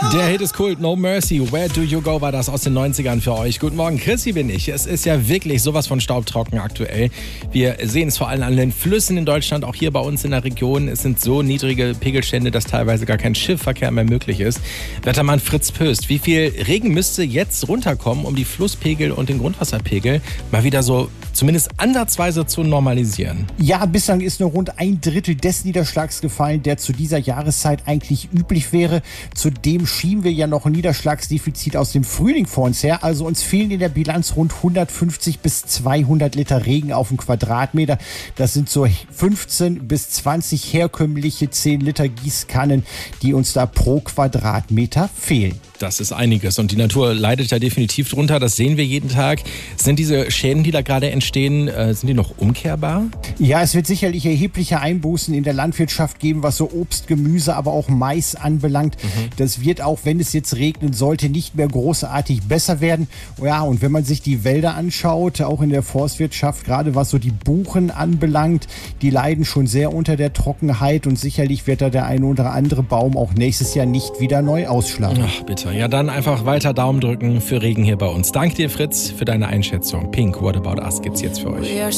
Der Hit ist Kult, No Mercy, Where Do You Go war das aus den 90ern für euch. Guten Morgen, Chrissy bin ich. Es ist ja wirklich sowas von staubtrocken aktuell. Wir sehen es vor allem an den Flüssen in Deutschland, auch hier bei uns in der Region. Es sind so niedrige Pegelstände, dass teilweise gar kein Schiffverkehr mehr möglich ist. Wettermann Fritz Pöst, wie viel Regen müsste jetzt runterkommen, um die Flusspegel und den Grundwasserpegel mal wieder so zumindest ansatzweise zu normalisieren? Ja, bislang ist nur rund 1/3 des Niederschlags gefallen, der zu dieser Jahreszeit eigentlich üblich wäre. Zudem schieben wir ja noch ein Niederschlagsdefizit aus dem Frühling vor uns her. Also uns fehlen in der Bilanz rund 150 bis 200 Liter Regen auf den Quadratmeter. Das sind so 15 bis 20 herkömmliche 10 Liter Gießkannen, die uns da pro Quadratmeter fehlen. Das ist einiges und die Natur leidet ja definitiv drunter, das sehen wir jeden Tag. Sind diese Schäden, die da gerade entstehen, sind die noch umkehrbar? Ja, es wird sicherlich erhebliche Einbußen in der Landwirtschaft geben, was so Obst, Gemüse, aber auch Mais anbelangt. Das wird auch, wenn es jetzt regnen sollte, nicht mehr großartig besser werden. Ja, und wenn man sich die Wälder anschaut, auch in der Forstwirtschaft, gerade was so die Buchen anbelangt, die leiden schon sehr unter der Trockenheit und sicherlich wird da der eine oder andere Baum auch nächstes Jahr nicht wieder neu ausschlagen. Ach, bitte. Ja, dann einfach weiter Daumen drücken für Regen hier bei uns. Danke dir, Fritz, für deine Einschätzung. Pink, What About Us gibt's jetzt für euch.